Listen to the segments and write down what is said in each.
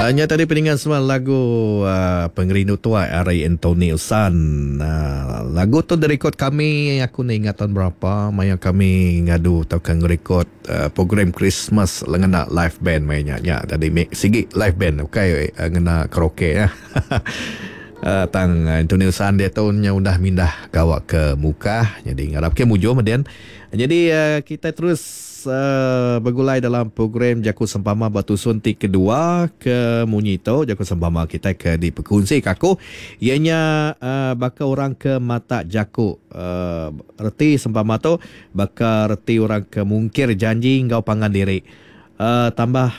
Hanya tadi peningan semua lagu Pengerindu Tua Ari Anthony Usan. Lagu tu direkod kami, aku ni ingat tahun berapa, maya kami ngadu tau kan rekod program Christmas ngena live band mainnya. Tadi sigi live band okay, ngena karaoke ya. Tang Anthony Usan dia tahunnya udah mindah gawak ke muka, jadi ngarap ke mujo kemudian. Jadi kita terus bergulai dalam program Jaku Sempama Batu Suntik kedua ke Munyito. Jaku Sempama kita ke di Pekunsi Kaku. Ianya baka orang ke mata Jaku. Reti Sempama tu baka reti orang ke mungkir janji ngau pangan diri. Tambah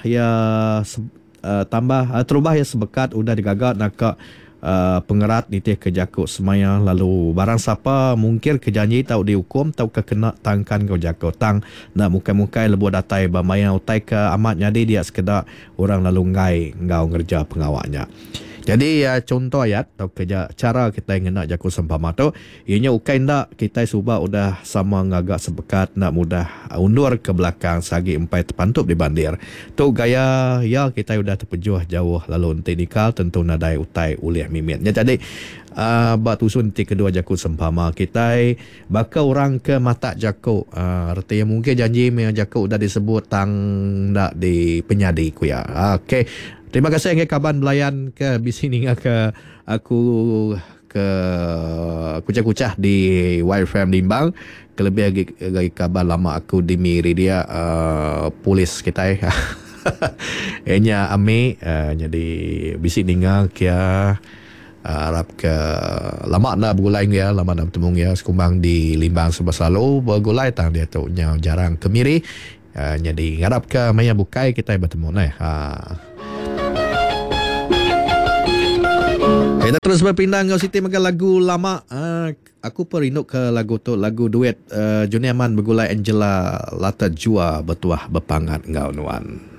terubah ya sebekat udah digagat nak pengerat di teh kejakuk semaya lalu barang siapa mungkir kejanji tau dihukum tau kena tangkan kau jakuk tang nak mukai-mukai lebuh datai bamaya utai ke amat jadi dia sekedar orang lalu ngai ngau ngerja pengawaknya. Jadi contoh ayat atau kerja cara kita ingin nak Jaku Sempama tu ianya ukai ndak kita subah udah sama ngagak sebekat nak mudah undur ke belakang sagi empai terpantup di bandir tu gaya ya kita udah terpejuh jauh lalu teknikal tentu nadai utai uliah mimitnya. Jadi batu suntik kedua Jaku Sempama kita baka orang ke mata Jaku artinya mungkin janji me Jaku udah disebut tang ndak di penyadi ku ya. Okey. Terima kasih ke kaban belayan ke bisini ke aku ke kucah-kucah di YFM Limbang. Kelebih lagi kaban lama aku di miri dia polis kita enya ame jadi bisini kia harap ke lama nak bergulai ya, lama nak bertemu ya sekumbang di Limbang sebab selalu bergulai tang dia tu jarang ke miri. Jadi harap ke maya bukai kita bertemu nah. Kita terus berpindah ke Siti makan lagu lama. Aku perinuk ke lagu tu, lagu duet Juni Aman bergulai Angela Lata Jua bertuah berpangat ngau nuan.